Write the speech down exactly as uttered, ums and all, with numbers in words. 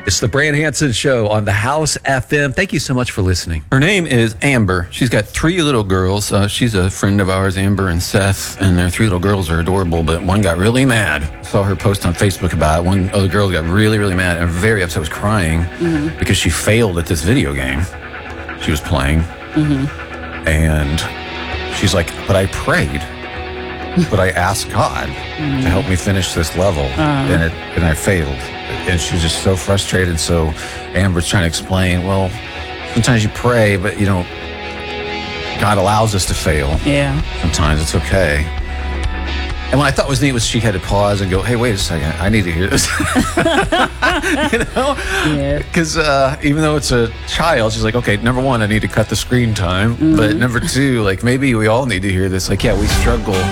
It's the Brand Hanson Show on the House F M. Thank you so much for listening. Her name is Amber. She's got three little girls. Uh, she's a friend of ours, Amber and Seth, and their three little girls are adorable, but one got really mad. Saw her post on Facebook about it. One other girl got really, really mad and very upset, was crying mm-hmm. because she failed at this video game she was playing. Mm-hmm. And she's like, but I prayed. But I asked God mm-hmm. to help me finish this level, uh-huh. and, it, and I failed. And she was just so frustrated. So Amber's trying to explain, well, sometimes you pray, but, you know, God allows us to fail. Yeah. Sometimes it's okay. And what I thought was neat was she had to pause and go, hey, wait a second, I need to hear this. You know? Yeah. Because uh, even though it's a child, she's like, okay, number one, I need to cut the screen time. Mm-hmm. But number two, like, maybe we all need to hear this. Like, yeah, we struggle